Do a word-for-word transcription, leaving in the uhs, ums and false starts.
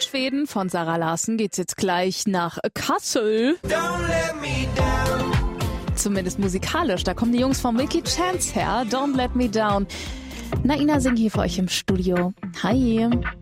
Schweden von Zara Larsson geht's jetzt gleich nach Kassel. Don't let me down. Zumindest musikalisch. Da kommen die Jungs von Milky Chance her. Don't Let Me Down. Naina singt hier für euch im Studio. Hi.